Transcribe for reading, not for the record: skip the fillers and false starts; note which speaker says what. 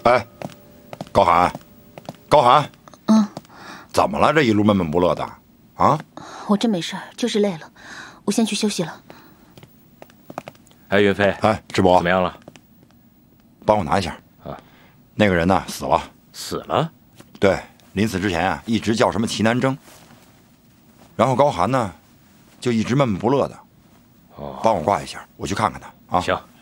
Speaker 1: 哎，高寒，高寒，怎么了？这一路闷闷不乐的，啊？
Speaker 2: 我真没事，就是累了，我先去休息了。
Speaker 3: 哎，云飞，
Speaker 1: 哎，智博，
Speaker 3: 怎么样了？
Speaker 1: 帮我拿一下。
Speaker 3: 啊，
Speaker 1: 那个人呢，死了。
Speaker 3: 死了？
Speaker 1: 对，临死之前啊，一直叫什么奇南征。然后高寒呢，就一直闷闷不乐的。
Speaker 3: 哦，
Speaker 1: 帮我挂一下，我去看看他啊。
Speaker 3: 行。